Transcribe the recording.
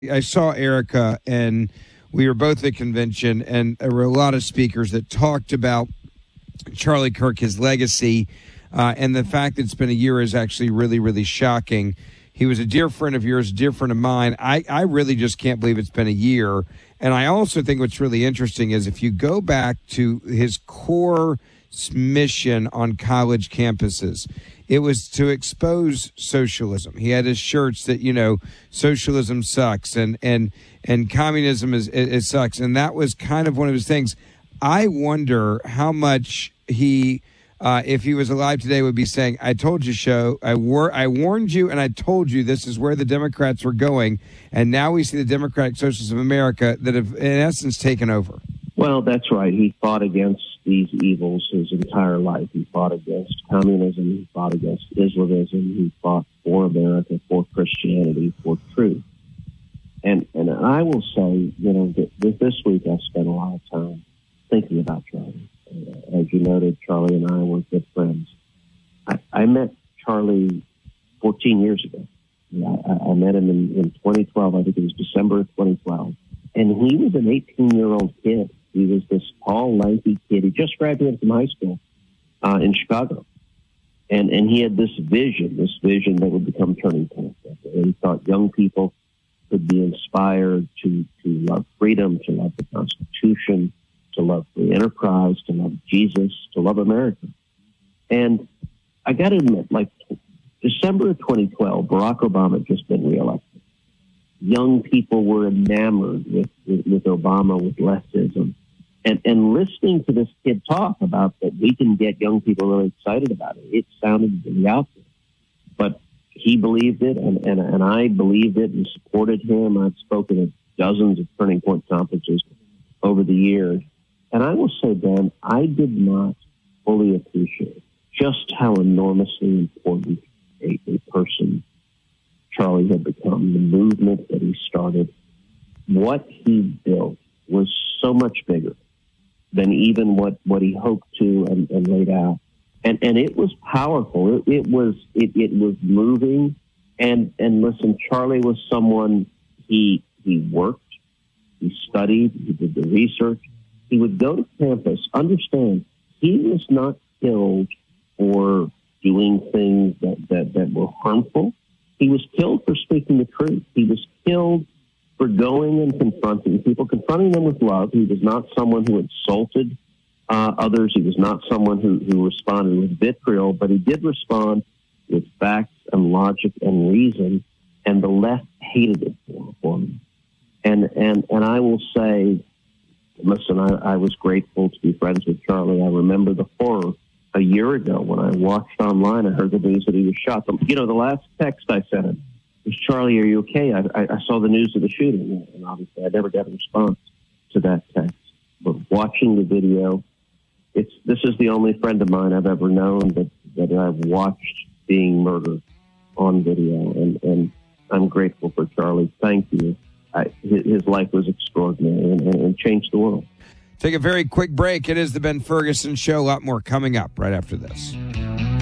I saw Erica, and we were both at convention, and there were a lot of speakers that talked about Charlie Kirk, his legacy, and the fact that it's been a year is actually really, really shocking. He was a dear friend of yours, a dear friend of mine. I really just can't believe it's been a year. And I also think what's really interesting is if you go back to his core mission on college campuses, it was to expose socialism. He had his shirts that, socialism sucks and communism is sucks. And that was kind of one of his things. I wonder how much he, if he was alive today, would be saying, I told you so. I warned you, and I told you this is where the Democrats were going. And now we see the Democratic Socialists of America that have, in essence, taken over. Well, that's right. He fought against these evils his entire life. He fought against communism. He fought against Islamism. He fought for America, for Christianity, for truth. And I will say, that this week I spent a lot of time thinking about Charlie. As you noted, Charlie and I were good friends. I met Charlie 14 years ago. I met him in 2012. I think it was December of 2012. And he was an 18-year-old kid. He was this tall, lanky kid. He just graduated from high school in Chicago. And he had this vision that would become Turning Point. He thought young people could be inspired to love freedom, to love the Constitution, to love free enterprise, to love Jesus, to love America. And I got to admit, like December of 2012, Barack Obama had just been reelected. Young people were enamored with Obama, with leftism. And listening to this kid talk about that we can get young people really excited about it sounded really out there. But he believed it, and I believed it and supported him. I've spoken at dozens of Turning Point conferences over the years. And I will say, Ben, I did not fully appreciate just how enormously important a person Charlie had become, the movement that he started. What he built was so much bigger than even what he hoped to and laid out. And it was powerful. It was moving. And listen, Charlie was someone, he worked, he studied, he did the research. He would go to campus. Understand, he was not killed for doing things that were harmful. He was killed for speaking the truth. He was killed for going and confronting people, confronting them with love. He was not someone who insulted others. He was not someone who responded with vitriol, but he did respond with facts and logic and reason, and the left hated it for him. And I will say, listen, I was grateful to be friends with Charlie. I remember the horror a year ago when I watched online. I heard the news that he was shot. The last text I sent him was, Charlie, are you okay? I saw the news of the shooting. And obviously I never got a response to that text. But watching the video, this is the only friend of mine I've ever known that I've watched being murdered on video. And I'm grateful for Charlie. Thank you. His life was extraordinary and changed the world. Take a very quick break. It is the Ben Ferguson Show. A lot more coming up right after this.